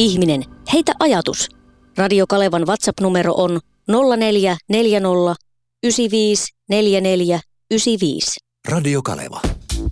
ihminen, heitä ajatus. Radio Kalevan WhatsApp-numero on 0440 95 44 95. Radio Kaleva.